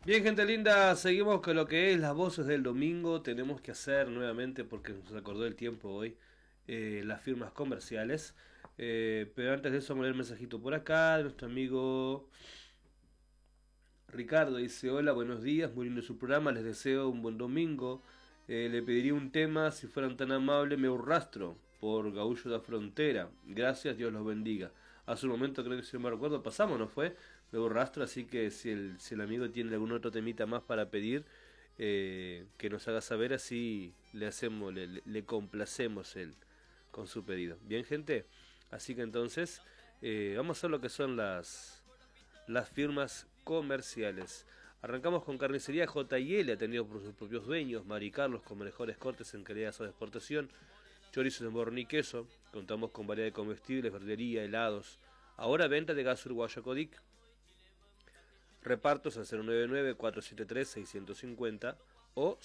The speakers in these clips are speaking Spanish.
Bien, gente linda, seguimos con lo que es las voces del domingo. Tenemos que hacer nuevamente, porque nos acordó el tiempo hoy, las firmas comerciales. Pero antes de eso, vamos a leer un mensajito por acá de nuestro amigo Ricardo. Dice: hola, buenos días, muy lindo su programa, les deseo un buen domingo. Le pediría un tema, si fueran tan amables, me rastro por Gaullo de la Frontera. Gracias, Dios los bendiga. Hace un momento, creo que si no me recuerdo, pasamos, ¿no fue? Me rastro, así que si el amigo tiene algún otro temita más para pedir, que nos haga saber, así le hacemos, le complacemos con su pedido. Bien, gente, así que entonces vamos a hacer lo que son las firmas comerciales. Arrancamos con Carnicería J&L, atendido por sus propios dueños, Mari Carlos, con mejores cortes en calidad de exportación, chorizos de morni y queso. Contamos con variedad de comestibles, verdulería, helados. Ahora venta de gas uruguayo Codic. Repartos al 099-473-650 o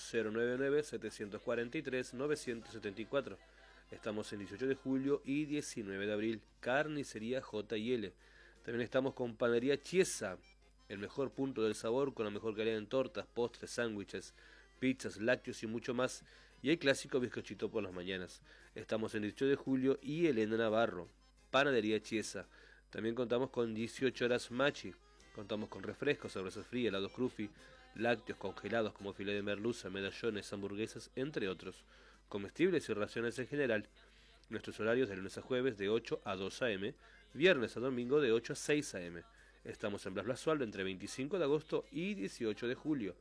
099-743-974. Estamos en 18 de julio y 19 de abril. Carnicería J&L. También estamos con Panadería Chiesa, el mejor punto del sabor con la mejor calidad en tortas, postres, sándwiches, pizzas, lácteos y mucho más. Y el clásico bizcochito por las mañanas. Estamos en 18 de julio y Elena Navarro. Panadería Chiesa. También contamos con 18 horas Machi. Contamos con refrescos, cervezas frías, helados crufi, lácteos congelados como filé de merluza, medallones, hamburguesas, entre otros. Comestibles y raciones en general. Nuestros horarios de lunes a jueves de 8 a 2 a.m., viernes a domingo de 8 a 6 a.m. Estamos en Blas Basualdo entre 25 de agosto y 18 de julio.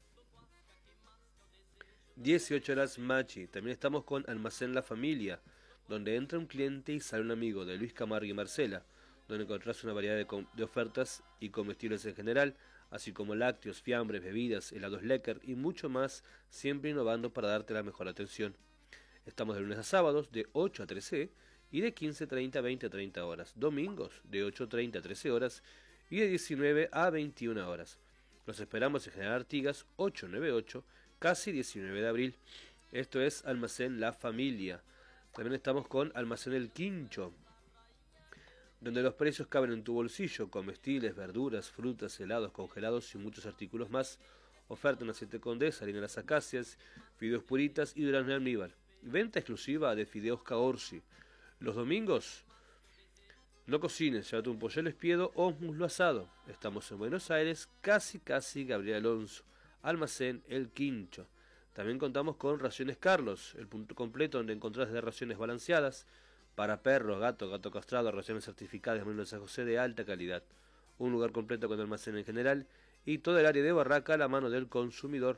18 horas Machi. También estamos con Almacén La Familia, donde entra un cliente y sale un amigo, de Luis Camargo y Marcela, donde encontrás una variedad de ofertas y comestibles en general, así como lácteos, fiambres, bebidas, helados Lecker y mucho más, siempre innovando para darte la mejor atención. Estamos de lunes a sábados de 8 a 13 y de 15:30 a 20:30 horas. Domingos de 8:30 a 13 horas y de 19 a 21 horas. Los esperamos en General Artigas 898, casi 19 de abril. Esto es Almacén La Familia. También estamos con Almacén El Quincho, donde los precios caben en tu bolsillo: comestibles, verduras, frutas, helados, congelados y muchos artículos más. Oferta en aceite Condesa, harina de las acacias, fideos puritas y durazno de almíbar. Venta exclusiva de fideos Caorsi. Los domingos, no cocines, llévate un pollo al espiedo o muslo asado. Estamos en Buenos Aires, casi Gabriel Alonso. Almacén El Quincho. También contamos con Raciones Carlos, el punto completo donde encontrás de raciones balanceadas para perros, gato castrado, raciones certificadas de Molino de San José de alta calidad. Un lugar completo con almacén en general y todo el área de Barraca a la mano del consumidor.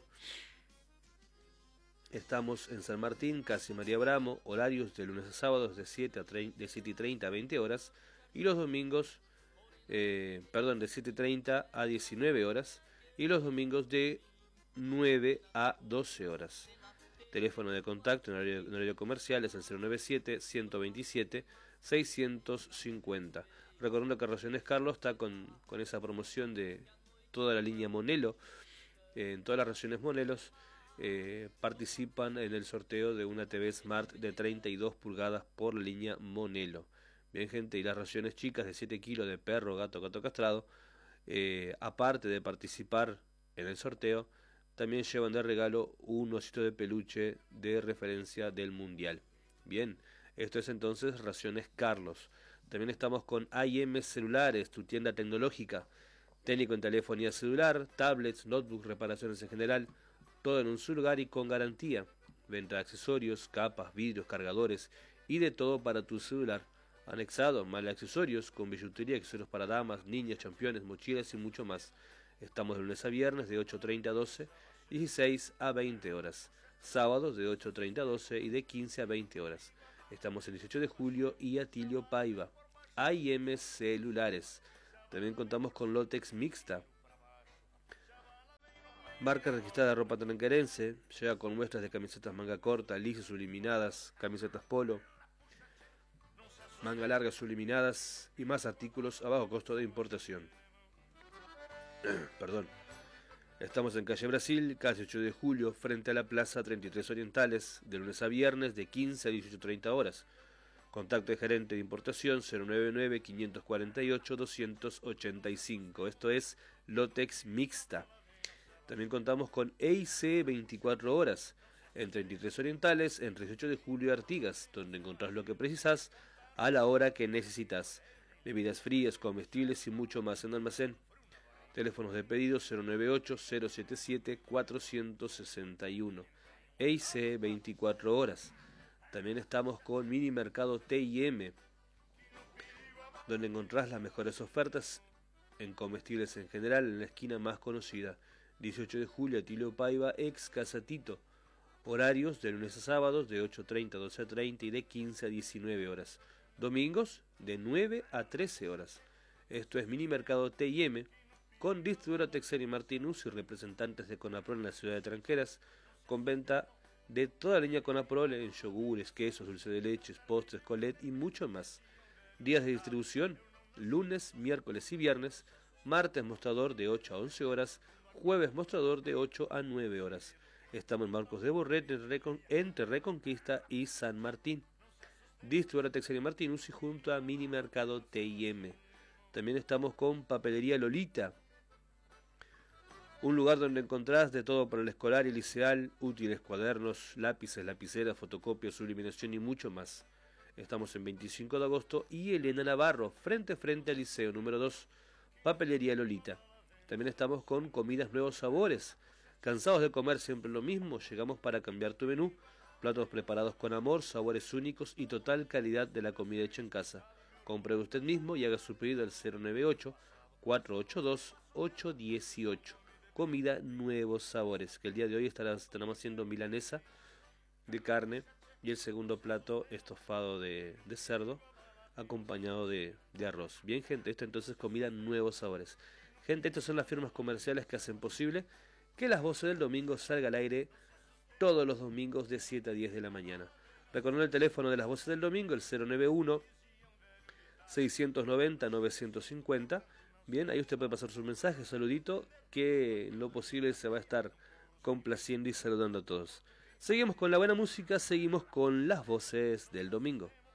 Estamos en San Martín, casi María Bramo, horarios de lunes a sábados de 7:30 a 20 horas y los domingos, de 7:30 a 19 horas y los domingos de 9 a 12 horas. Teléfono de contacto en horario comercial es el 097-127-650. Recordando que Raciones Carlos está con esa promoción de toda la línea Monelo. En todas las raciones Monelos participan en el sorteo de una TV Smart de 32 pulgadas por la línea Monelo. Bien, gente, y las raciones chicas de 7 kilos de perro, gato castrado, aparte de participar en el sorteo, también llevan de regalo un osito de peluche de referencia del mundial. Bien, esto es entonces Raciones Carlos. También estamos con AIM Celulares, tu tienda tecnológica. Técnico en telefonía celular, tablets, notebooks, reparaciones en general, todo en un solo lugar y con garantía. Venta de accesorios, capas, vidrios, cargadores y de todo para tu celular. Anexado, mal accesorios, con billutería, accesorios para damas, niñas, championes, mochilas y mucho más. Estamos de lunes a viernes de 8:30 a 12, 16 a 20 horas. Sábados de 8:30 a 12 y de 15 a 20 horas. Estamos el 18 de julio y Atilio Paiva. AIM Celulares. También contamos con Lotex Mixta, marca registrada de ropa tranquerense. Llega con muestras de camisetas manga corta, lisas subliminadas, camisetas polo, manga larga subliminadas y más artículos a bajo costo de importación. Perdón. Estamos en calle Brasil, casi 8 de julio, frente a la Plaza 33 Orientales, de lunes a viernes de 15 a 18:30 horas. Contacto de gerente de importación 099-548-285. Esto es Lotex Mixta. También contamos con EIC 24 horas, en 33 Orientales, en 18 de Julio Artigas, donde encontrás lo que precisás a la hora que necesitas. Bebidas frías, comestibles y mucho más en almacén. Teléfonos de pedido 098-077-461. EIC 24 horas. También estamos con Mini Mercado T&M, donde encontrás las mejores ofertas en comestibles en general en la esquina más conocida. 18 de julio, Atilio Paiva, ex Casa Tito. Horarios de lunes a sábados de 8:30 a 12:30 y de 15 a 19 horas. Domingos de 9 a 13 horas. Esto es Mini Mercado T&M, con distribuidora Texer y Martinus y representantes de Conaprol en la ciudad de Tranqueras, con venta de toda la línea Conaprol en yogures, quesos, dulce de leches, postres, colet y mucho más. Días de distribución: lunes, miércoles y viernes, martes mostrador de 8 a 11 horas, jueves mostrador de 8 a 9 horas. Estamos en Marcos de Borret, entre Reconquista y San Martín. Distribuidora Texer y Martinus y junto a Mini Mercado T&M. También estamos con Papelería Lolita, un lugar donde encontrás de todo para el escolar y liceal, útiles, cuadernos, lápices, lapiceras, fotocopias, subliminación y mucho más. Estamos en 25 de agosto y Elena Navarro, frente a frente al Liceo número 2, Papelería Lolita. También estamos con Comidas Nuevos Sabores. ¿Cansados de comer siempre lo mismo? Llegamos para cambiar tu menú. Platos preparados con amor, sabores únicos y total calidad de la comida hecha en casa. Compre usted mismo y haga su pedido al 098-482-818. Comida Nuevos Sabores, que el día de hoy estaremos haciendo milanesa de carne y el segundo plato estofado de cerdo acompañado de arroz. Bien, gente, esto entonces Comida Nuevos Sabores. Gente, estas son las firmas comerciales que hacen posible que Las Voces del Domingo salga al aire todos los domingos de 7 a 10 de la mañana. Recordando el teléfono de Las Voces del Domingo, el 091-690-950. Bien, ahí usted puede pasar su mensaje, saludito, que en lo posible se va a estar complaciendo y saludando a todos. Seguimos con la buena música, seguimos con Las Voces del Domingo.